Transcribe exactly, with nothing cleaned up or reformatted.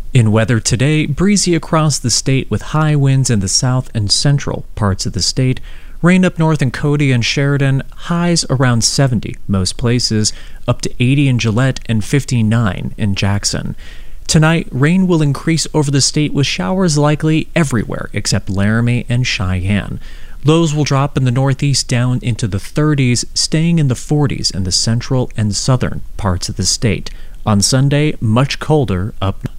In weather today, breezy across the state with high winds in the south and central parts of the state. Rain up north in Cody and Sheridan, highs around seventy most places, up to eighty in Gillette and fifty-nine in Jackson. Tonight, rain will increase over the state with showers likely everywhere except Laramie and Cheyenne. Lows will drop in the northeast down into the thirties, staying in the forties in the central and southern parts of the state. On Sunday, much colder up north.